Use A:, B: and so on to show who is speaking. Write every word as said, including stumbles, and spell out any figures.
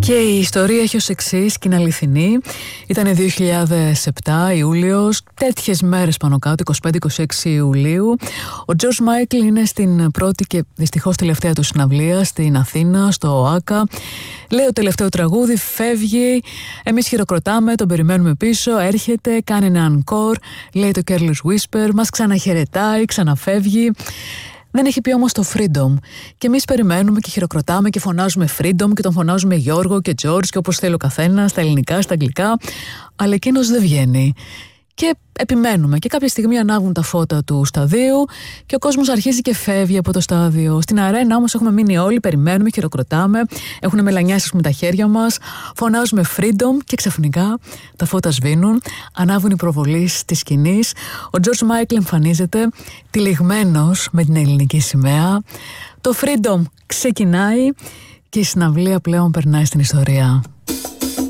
A: Και η ιστορία έχει ως εξής και είναι αληθινή. Ήταν δύο χιλιάδες επτά, Ιούλιος, τέτοιες μέρες πάνω κάτω, είκοσι πέντε είκοσι έξι Ιουλίου. Ο Τζορτζ Μάικλ είναι στην πρώτη και δυστυχώς τελευταία του συναυλία στην Αθήνα, στο ΟΑΚΑ. Λέει το τελευταίο τραγούδι, φεύγει. Εμείς χειροκροτάμε, τον περιμένουμε πίσω. Έρχεται, κάνει ένα encore. Λέει το Careless Whisper, μας ξαναχαιρετάει, ξαναφεύγει. Δεν έχει πει όμως το Freedom. Και εμείς περιμένουμε και χειροκροτάμε και φωνάζουμε Freedom και τον φωνάζουμε Γιώργο και George και όπως θέλει ο καθένας, στα ελληνικά, στα αγγλικά. Αλλά εκείνος δεν βγαίνει. Και επιμένουμε και κάποια στιγμή ανάβουν τα φώτα του σταδίου και ο κόσμος αρχίζει και φεύγει από το στάδιο. Στην αρένα όμως έχουμε μείνει όλοι, περιμένουμε, χειροκροτάμε, έχουν μελανιάσει με τα χέρια μας, φωνάζουμε Freedom και ξαφνικά τα φώτα σβήνουν, ανάβουν οι προβολείς της σκηνής. Ο George Michael εμφανίζεται τυλιγμένος με την ελληνική σημαία. Το Freedom ξεκινάει και η συναυλία πλέον περνάει στην ιστορία.